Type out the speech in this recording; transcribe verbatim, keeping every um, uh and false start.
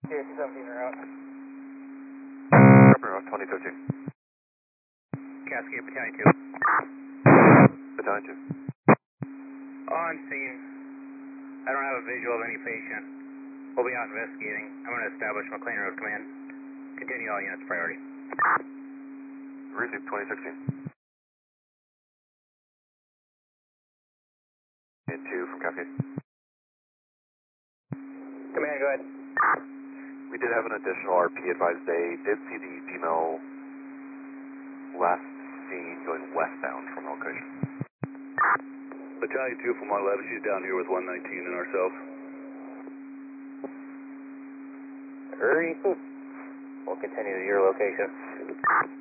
Yeah, two seventeen are out. Route twenty thirteen. Cascade Battalion two. Battalion two. On scene. I don't have a visual of any patient. We'll be out investigating. I'm going to establish McLean Road Command. Continue all units priority. Received twenty sixteen. And two from Cascade. Command, go ahead. We did have an additional R P advised. They did see the female last seen going westbound from the location. Battalion two from one eleven, she's down here with one nineteen and ourselves. Hurry. We'll continue to your location.